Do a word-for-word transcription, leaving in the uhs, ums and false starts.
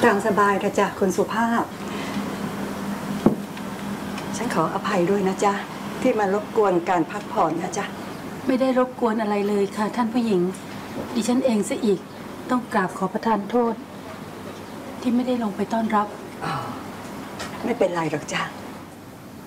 ตามสบายนะจ๊ะคุณสุภาพฉันขออภัยด้วยนะจ๊ะที่มารบกวนการพักผ่อนนะจ๊ะไม่ได้รบกวนอะไรเลยค่ะท่านผู้หญิงดิฉันเองซะอีกต้องกราบขอประทานโทษที่ไม่ได้ลงไปต้อนรับไม่เป็นไรหรอกจ้ะ